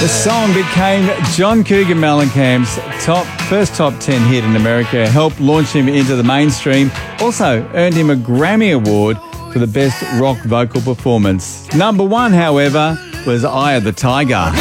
The song became John Cougar Mellencamp's first top 10 hit in America, helped launch him into the mainstream, also earned him a Grammy Award for the best rock vocal performance. Number one, however, was Eye of the Tiger.